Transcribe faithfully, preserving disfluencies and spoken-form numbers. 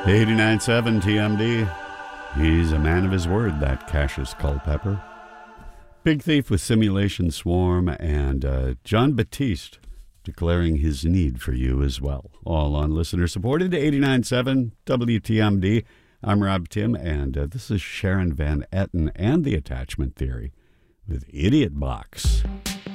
eighty-nine point seven T M D. He's a man of his word, that Cassius Culpepper. Big Thief with Simulation Swarm, and uh, John Batiste declaring his need for you as well. All on listener-supported eighty-nine point seven W T M D. I'm Rob Tim, and uh, this is Sharon Van Etten and the Attachment Theory with Idiot Box.